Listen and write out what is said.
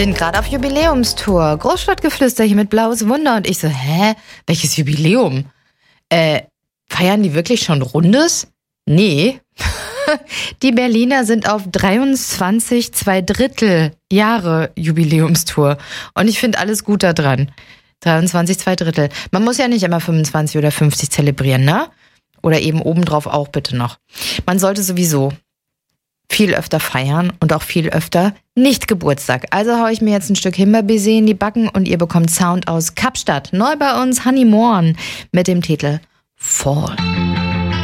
sind gerade auf Jubiläumstour. Großstadtgeflüster hier mit Blaues Wunder. Und ich so, welches Jubiläum? Feiern die wirklich schon Rundes? Nee. Die Berliner sind auf 23 2/3 Jahre Jubiläumstour. Und ich finde alles gut da dran. 23 2/3. Man muss ja nicht immer 25 oder 50 zelebrieren, ne? Oder eben obendrauf auch bitte noch. Man sollte sowieso viel öfter feiern und auch viel öfter nicht Geburtstag. Also hau ich mir jetzt ein Stück Himbeerbaiser in die Backen und ihr bekommt Sound aus Kapstadt. Neu bei uns Honey Morn mit dem Titel Fall.